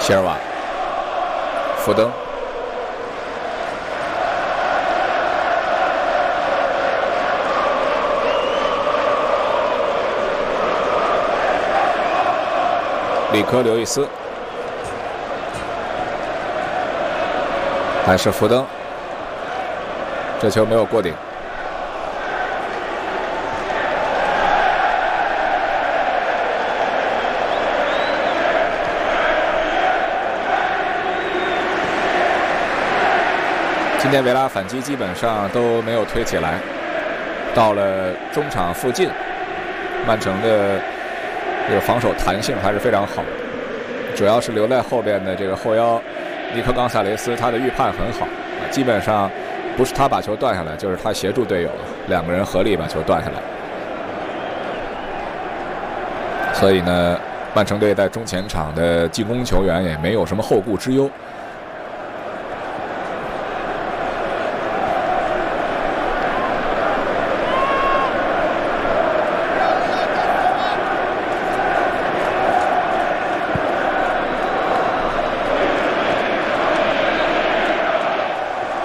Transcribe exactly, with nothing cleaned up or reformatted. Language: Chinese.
席尔瓦、福登。里科刘易斯，还是福登，这球没有过顶。今天维拉反击基本上都没有推起来，到了中场附近，曼城的这个防守弹性还是非常好，主要是留在后边的这个后腰尼科冈萨雷斯，他的预判很好，基本上不是他把球断下来，就是他协助队友，两个人合力把球断下来。所以呢，曼城队在中前场的进攻球员也没有什么后顾之忧。